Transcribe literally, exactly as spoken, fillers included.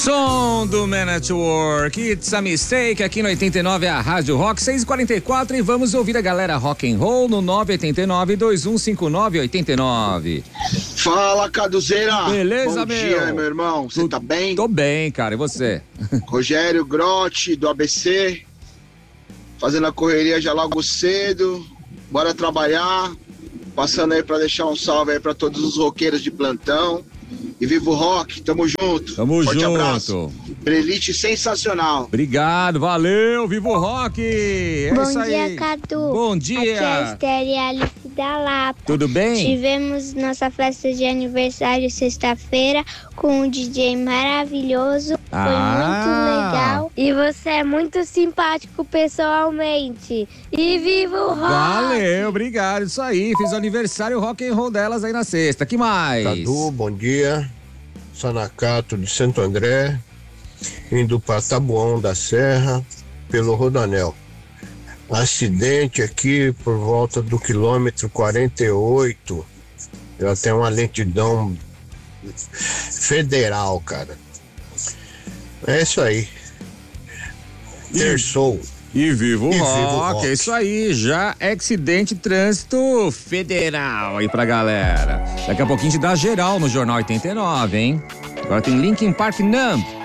Som do Man at Work, It's a Mistake, aqui no oitenta e nove, a Rádio Rock, seis e quarenta e quatro, e vamos ouvir a galera rock and roll no nove oito nove, dois um cinco nove, oito nove. Fala, Caduzeira. Beleza, Bom meu? dia, meu irmão. Você tá bem? Tô bem, cara, e você? Rogério Grotti, do A B C, fazendo a correria já logo cedo, bora trabalhar, passando aí pra deixar um salve aí pra todos os roqueiros de plantão. E viva o rock, tamo junto. Tamo Forte junto. Abraço. Playlist sensacional. Obrigado, valeu, viva o rock. É Bom isso dia, aí. Cadu. Bom dia. Aqui é a Esther e a Alice da Lapa. Tudo bem? Tivemos nossa festa de aniversário sexta-feira com um D J maravilhoso. Ah. Foi muito legal. E você é muito simpático pessoalmente. E viva o rock! Valeu, obrigado, isso aí. Fiz o aniversário rock and roll delas aí na sexta. Que mais? Cadu, bom dia. Sanacato de Santo André, indo para Taboão da Serra, pelo Rodanel. Acidente aqui por volta do quilômetro quarenta e oito. Já tem uma lentidão federal, cara. É isso aí. Terçou. E viva o E rock, viva o rock. é isso aí, já acidente trânsito federal aí pra galera. Daqui a pouquinho te dá geral no Jornal oitenta e nove, hein? Agora tem Linkin Park Numb.